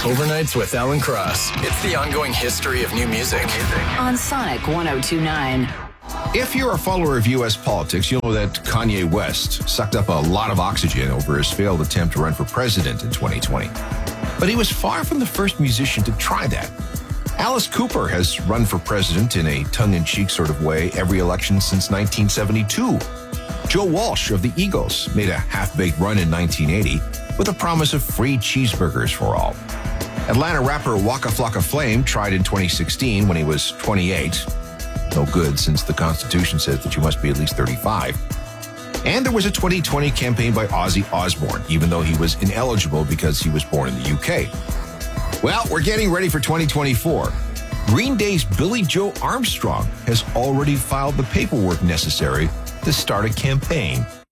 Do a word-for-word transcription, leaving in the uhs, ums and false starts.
Overnights with Alan Cross. It's the ongoing history of new music. On Sonic one oh two point nine. If you're a follower of U S politics, you'll know that Kanye West sucked up a lot of oxygen over his failed attempt to run for president in twenty twenty. But he was far from the first musician to try that. Alice Cooper has run for president in a tongue-in-cheek sort of way every election since nineteen seventy-two. Joe Walsh of the Eagles made a half-baked run in nineteen eighty with a promise of free cheeseburgers for all. Atlanta rapper Waka Flocka Flame tried in twenty sixteen when he was twenty-eight. No good, since the Constitution says that you must be at least thirty-five. And there was a twenty twenty campaign by Ozzy Osbourne, even though he was ineligible because he was born in the U K. Well, we're getting ready for twenty twenty-four. Green Day's Billy Joe Armstrong has already filed the paperwork necessary to start a campaign